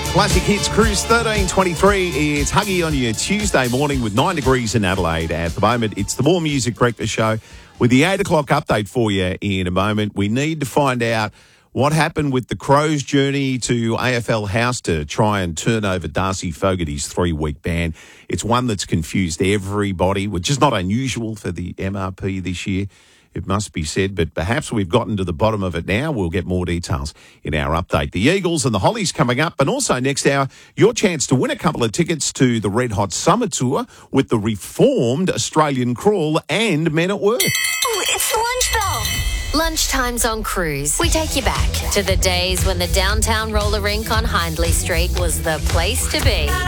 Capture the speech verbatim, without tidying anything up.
Classic Hits Cruise thirteen twenty-three. It's Huggy on your Tuesday morning with nine degrees in Adelaide. At the moment, it's the More Music Breakfast Show with the eight o'clock update for you in a moment. We need to find out what happened with the Crows' journey to A F L House to try and turn over Darcy Fogarty's three-week ban. It's one that's confused everybody, which is not unusual for the M R P this year, it must be said, but perhaps we've gotten to the bottom of it now. We'll get more details in our update. The Eagles and the Hollies coming up, and also next hour, your chance to win a couple of tickets to the Red Hot Summer Tour with the reformed Australian Crawl and Men at Work. Oh, it's the lunch bell. Lunchtime's on Cruise. We take you back to the days when the downtown roller rink on Hindley Street was the place to be.